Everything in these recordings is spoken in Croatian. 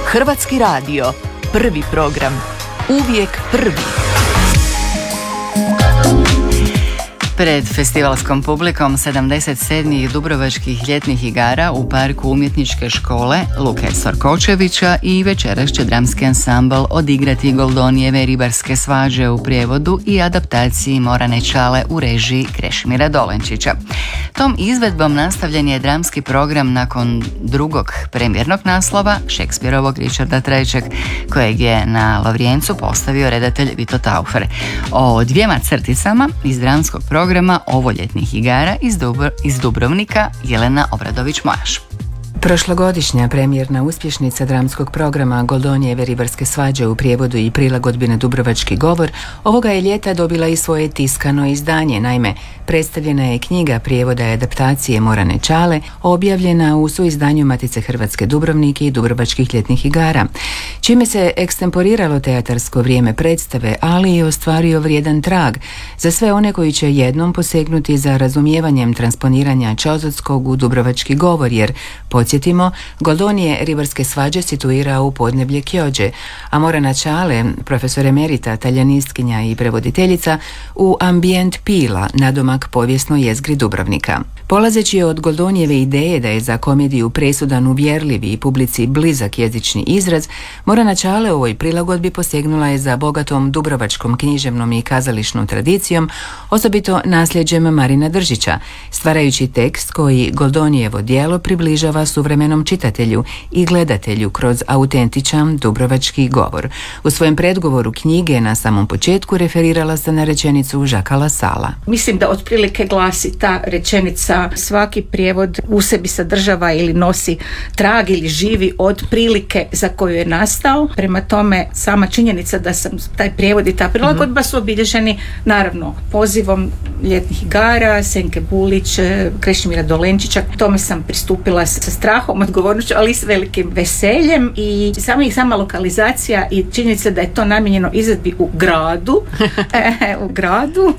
Hrvatski radio, prvi program, uvijek prvi. Pred festivalskom publikom 77. Dubrovačkih ljetnih igara u parku umjetničke škole Luke Sorkočevića i večeras će dramski ansambl odigrati Goldonijeve ribarske svađe u prijevodu i adaptaciji Morane Čale u režiji Krešimira Dolenčića. Tom izvedbom nastavljen je dramski program nakon drugog premijernog naslova Šekspirovog Richarda III, kojeg je na Lovrijencu postavio redatelj Vito Taufer. O dvijema crticama iz dramskog programa ovoljetnih igara iz Dubrovnika Jelena Obradović-Mojaš. Prošlogodišnja premijerna uspješnica dramskog programa Goldonijeve ribarske svađe u prijevodu i prilagodbi na dubrovački govor ovoga je ljeta dobila i svoje tiskano izdanje. Naime, predstavljena je knjiga prijevoda i adaptacije Morane Čale, objavljena u suizdanju Matice Hrvatske Dubrovnik i Dubrovačkih ljetnih igara, čime se ekstemporiralo teatarsko vrijeme predstave, ali i ostvario vrijedan trag za sve one koji će jednom posegnuti za razumijevanjem transponiranja Čauzotskog u dubrovački govor, jer podsjetimo, Goldonije ribarske svađe situira u podneblje Kjođe, a Morana Čale, profesor emerita, talijanistkinja i prevoditeljica, u ambijent Pila, nadomak povijesnoj jezgri Dubrovnika. Polazeći od Goldonijeve ideje da je za komediju presudan uvjerljiv i publici blizak jezični izraz, Morana Čale u ovoj prilagodbi posegnula je za bogatom dubrovačkom književnom i kazališnom tradicijom, osobito nasljeđem Marina Držića, stvarajući tekst koji Goldonijevo djelo približava suvremenom čitatelju i gledatelju kroz autentičan dubrovački govor. U svojem predgovoru knjige na samom početku referirala se na rečenicu Žaka Lasala. Mislim da otprilike glasi ta rečenica: svaki prijevod u sebi sadržava ili nosi trag ili živi od prilike za koju je nastao. Prema tome, sama činjenica da sam taj prijevod i ta prilagodba su obilježeni naravno pozivom ljetnih igara, Senke Bulić, Krešimira Dolenčića. Tome sam pristupila sa strahom, odgovornošću, ali i s velikim veseljem, i sama lokalizacija i činjenica da je to namijenjeno izvedbi u gradu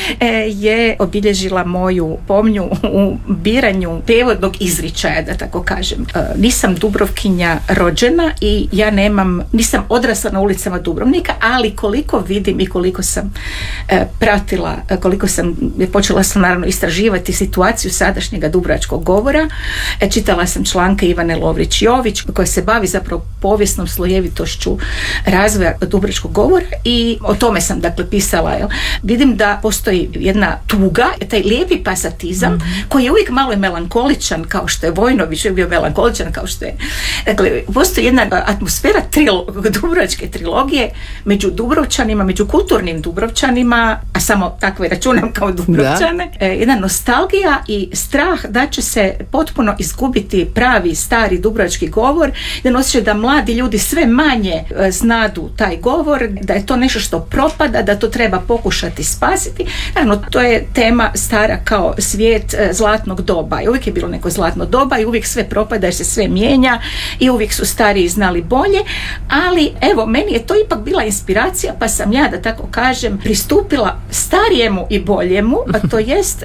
je obilježila moju pomnju u biranju prijevodnog izričaja, da tako kažem. Nisam Dubrovkinja rođena i ja nisam odrasla na ulicama Dubrovnika, ali koliko vidim i koliko sam pratila, koliko sam počela sam naravno istraživati situaciju sadašnjega dubrovačkog govora. Čitala sam članke Ivane Lovrić-Jović koja se bavi zapravo povijesnom slojevitošću razvoja dubrovačkog govora i o tome sam dakle pisala. Vidim da postoji jedna tuga, taj lijepi pasatizam koji je uvijek malo melankoličan, kao što je Vojnović uvijek bio melankoličan, kao što je. Dakle, postoji jedna atmosfera dubrovačke trilogije među Dubrovčanima, među kulturnim Dubrovčanima, a samo takve računam kao Dubrovčane. Jedna nostalgija i strah da će se potpuno izgubiti pravi stari dubrovački govor, da osjećaj da mladi ljudi sve manje znadu taj govor, da je to nešto što propada, da to treba pokušati spasiti. Naravno, to je tema stara kao svijet zlatnog doba. I uvijek je bilo neko zlatno doba i uvijek sve propada jer se sve mijenja i uvijek su stariji znali bolje, ali evo, meni je to ipak bila inspiracija, pa sam ja, da tako kažem, pristupila starijemu i boljemu, a to jest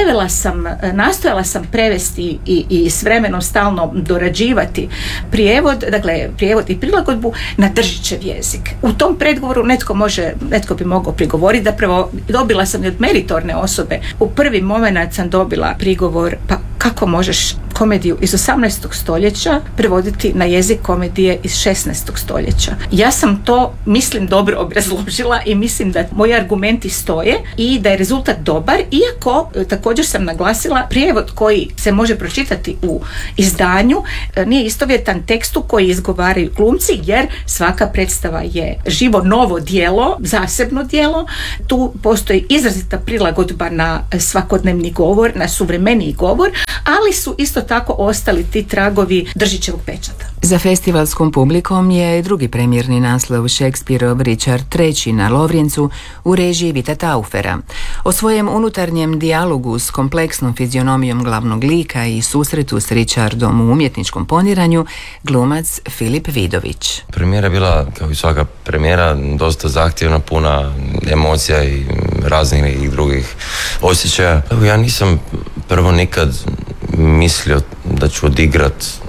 nastojala sam prevesti i s vremenom stalno dorađivati prijevod i prilagodbu na Držićev jezik. U tom predgovoru netko bi mogao prigovoriti da prvo dobila sam i od meritorne osobe. U prvi moment sam dobila prigovor: pa kako možeš komediju iz 18. stoljeća prevoditi na jezik komedije iz 16. stoljeća? Ja sam to, mislim, dobro obrazložila i mislim da moji argumenti stoje i da je rezultat dobar, iako također sam naglasila prijevod koji se može pročitati u izdanju nije istovjetan tekstu koji izgovaraju glumci, jer svaka predstava je živo novo djelo, zasebno djelo. Tu postoji izrazita prilagodba na svakodnevni govor, na suvremeniji govor, ali su isto tako ostali ti tragovi Držićevog pečata. Za festivalskom publikom je drugi premijerni naslov Šekspirov Richard III na Lovrijencu u režiji Vita Taufera. O svojem unutarnjem dijalogu s kompleksnom fizionomijom glavnog lika i susretu s Richardom u umjetničkom poniranju glumac Filip Vidović. Premijera bila, kao i svaka premijera, dosta zahtjevna, puna emocija i raznih i drugih osjećaja. Ja nisam prvo nikad mislio da ću odigrat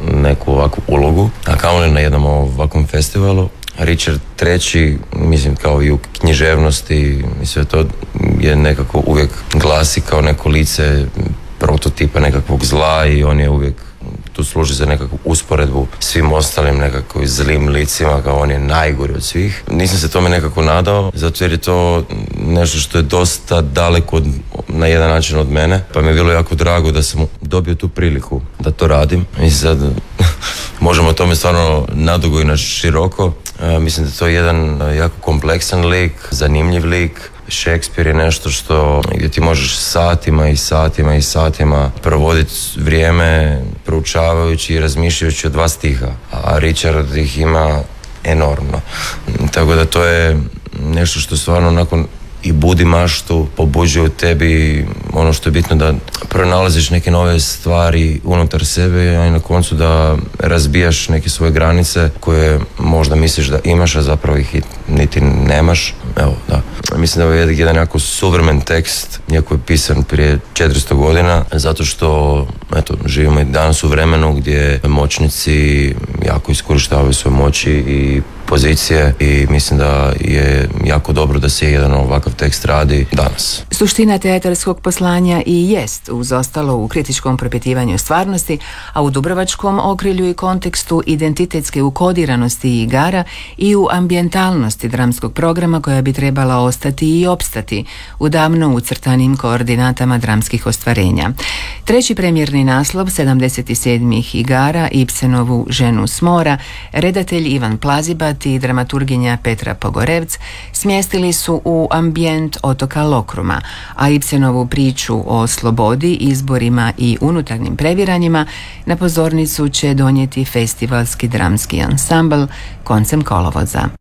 neku ovakvu ulogu, a kamoli na jednom ovakvom festivalu. Richard III, mislim kao i u književnosti, mislim to je nekako uvijek glasi kao neko lice prototipa nekakvog zla i on je uvijek tu služi za nekakvu usporedbu svim ostalim nekako zlim licima, kao on je najgori od svih. Nisam se tome nekako nadao, zato jer je to nešto što je dosta daleko na jedan način od mene, pa mi je bilo jako drago da sam dobio tu priliku da to radim. I sad možemo o tome stvarno nadugo i na široko. Mislim da to je jedan jako kompleksan lik, zanimljiv lik. Shakespeare je nešto gdje ti možeš satima i satima i satima provoditi vrijeme proučavajući i razmišljajući o 2 stiha, a Richard ih ima enormno. Tako da to je nešto što stvarno nakon i budi maštu, pobuđuje u tebi ono što je bitno, da pronalaziš neke nove stvari unutar sebe, a i na koncu da razbijaš neke svoje granice koje možda misliš da imaš, a zapravo ih niti nemaš. Evo, da. Mislim da je jedan jako suvremen tekst, iako je pisan prije 400 godina, zato što živimo i danas u vremenu gdje moćnici jako iskorištavaju svoje moći i pozicije i mislim da je jako dobro da se jedan ovakav tekst radi danas. Suština teatarskog poslanja i jest uz ostalo u kritičkom propitivanju stvarnosti, a u dubrovačkom okrilju i kontekstu identitetske ukodiranosti igara i u ambijentalnosti dramskog programa koja bi trebala ostati i opstati u davno ucrtanim koordinatama dramskih ostvarenja. 3. premijerni naslov 77. igara Ibsenovu Ženu s mora, redatelj Ivan Plazibat i dramaturginja Petra Pogorevc smjestili su u ambijent otoka Lokruma, a Ibsenovu priču o slobodi, izborima i unutarnjim previranjima na pozornicu će donijeti festivalski dramski ansambl koncem kolovoza.